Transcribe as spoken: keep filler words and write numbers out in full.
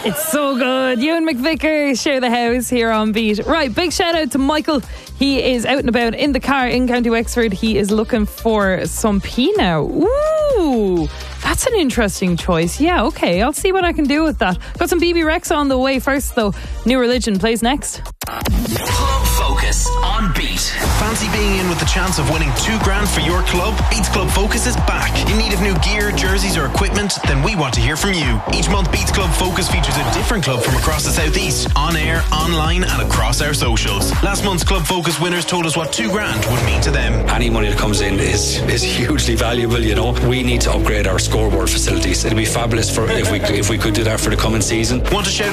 It's so good. Ewan McVicker, share the house here on Beat. Right, big shout out to Michael. He is out and about in the car in County Wexford. He is looking for some Pinot. Ooh, that's an interesting choice. Yeah, okay, I'll see what I can do with that. Got some B B Rex on the way first though. New Religion plays next. Club Focus on Beat. Fancy being in with the chance of winning two grand for your club? Beats Club Focus is back. In need of new gear, jerseys or equipment? Then we want to hear from you. Each month Beats Club Focus features a different club from across the southeast, on air, online and across our socials. Last month's Club Focus winners told us what two grand would mean to them. Any money that comes in is, is hugely valuable, you know. We need to upgrade our scoreboard facilities. It'd be fabulous for if we if we could do that for the coming season. Want to shout